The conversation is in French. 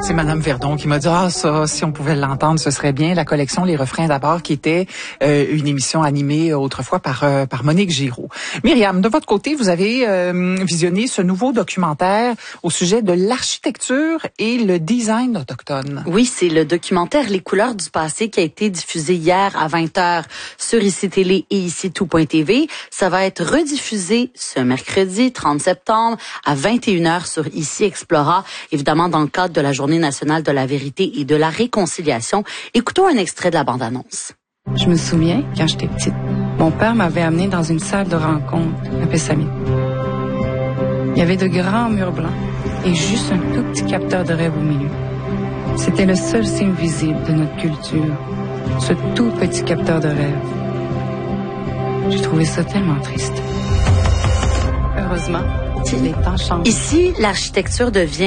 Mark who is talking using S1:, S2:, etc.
S1: C'est Madame Verdon qui m'a dit ça, si on pouvait l'entendre, ce serait bien. La collection Les Refrains d'abord, qui était une émission animée autrefois par Monique Giraud. Myriam, de votre côté, vous avez visionné ce nouveau documentaire au sujet de l'architecture et le design autochtone.
S2: Oui, c'est le documentaire Les couleurs du passé qui a été diffusé hier à 20h sur ICI Télé et ICI Tout.tv. Ça va être rediffusé ce mercredi 30 septembre à 21h sur ICI Explora, évidemment dans le cadre de la Journée nationale de la vérité et de la réconciliation. Écoutons un extrait de la bande-annonce.
S3: Je me souviens, quand j'étais petite, mon père m'avait amenée dans une salle de rencontre à Pessamit. Il y avait de grands murs blancs et juste un tout petit capteur de rêve au milieu. C'était le seul signe visible de notre culture, ce tout petit capteur de rêve. J'ai trouvé ça tellement triste. Heureusement, les temps changent.
S2: Ici, l'architecture devient